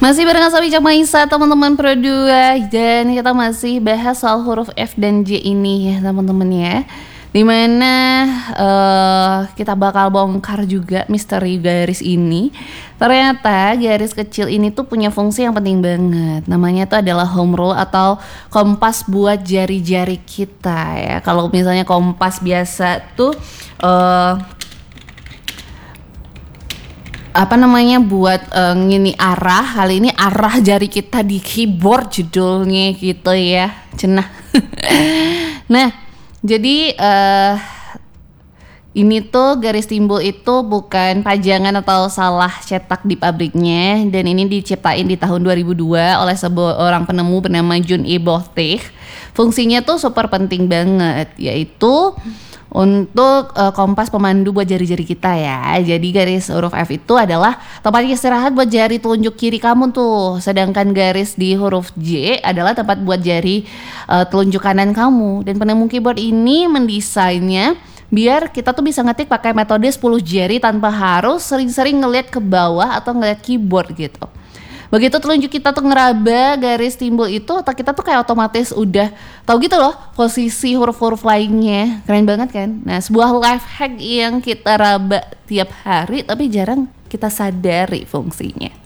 Masih bareng Asabi Maisa teman-teman Pro 2, dan kita masih bahas soal huruf F dan J ini ya teman-teman ya. Dimana kita bakal bongkar juga misteri garis ini. Ternyata garis kecil ini tuh punya fungsi yang penting banget. Namanya tuh adalah home rule atau kompas buat jari-jari kita ya. Kalau misalnya kompas biasa tuh buat ngini arah. Kali ini arah jari kita di keyboard judulnya gitu ya, cenah. Nah, jadi ini tuh garis timbul itu bukan pajangan atau salah cetak di pabriknya, dan ini diciptain di tahun 2002 oleh seorang penemu bernama John E. Bothig. Fungsinya tuh super penting banget, yaitu untuk kompas pemandu buat jari-jari kita ya. Jadi garis huruf F itu adalah tempat istirahat buat jari telunjuk kiri kamu tuh. Sedangkan garis di huruf J adalah tempat buat jari telunjuk kanan kamu. Dan penemu keyboard ini mendesainnya biar kita tuh bisa ngetik pakai metode 10 jari tanpa harus sering-sering ngeliat ke bawah atau ngeliat keyboard gitu. Begitu telunjuk kita tuh ngeraba garis timbul itu, otak kita tuh kayak otomatis udah tahu gitu loh posisi huruf-huruf lainnya. Keren banget kan? Nah, sebuah life hack yang kita raba tiap hari tapi jarang kita sadari fungsinya.